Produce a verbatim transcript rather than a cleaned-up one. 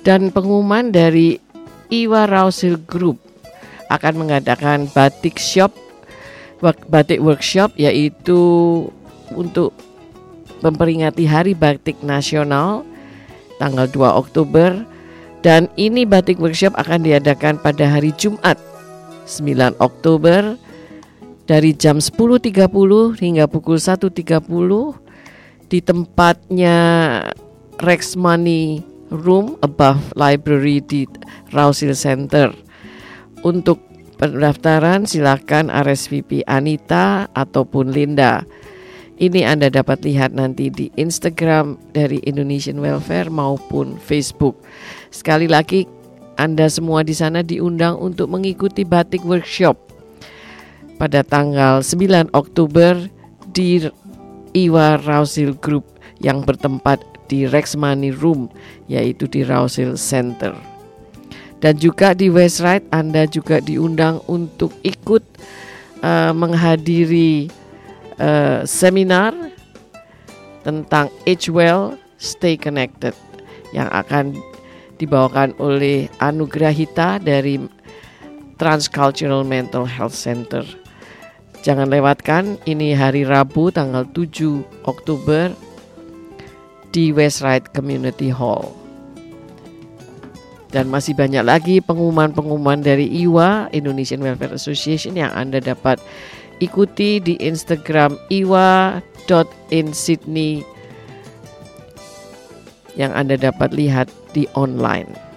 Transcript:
Dan pengumuman dari Iwa Rausil Group akan mengadakan batik shop, batik workshop, yaitu untuk memperingati Hari Batik Nasional tanggal dua Oktober. Dan ini batik workshop akan diadakan pada hari Jumat sembilan Oktober dari jam sepuluh tiga puluh hingga pukul satu tiga puluh di tempatnya Rex Money Room above Library di Rausil Center. Untuk pendaftaran silakan R S V P Anita ataupun Linda. Ini Anda dapat lihat nanti di Instagram dari Indonesian Welfare maupun Facebook. Sekali lagi, Anda semua di sana diundang untuk mengikuti batik workshop pada tanggal sembilan Oktober di Iwa Rausil Group yang bertempat di Rex Money Room, yaitu di Rausil Center. Dan juga di Westrite Anda juga diundang untuk ikut uh, menghadiri uh, seminar tentang Age Well, Stay Connected yang akan dibawakan oleh Anugrahita dari Transcultural Mental Health Center. Jangan lewatkan, ini hari Rabu tanggal tujuh Oktober di Westrite Community Hall. Dan masih banyak lagi pengumuman-pengumuman dari I W A, Indonesian Welfare Association, yang Anda dapat ikuti di Instagram iwa dot in sydney yang Anda dapat lihat di online.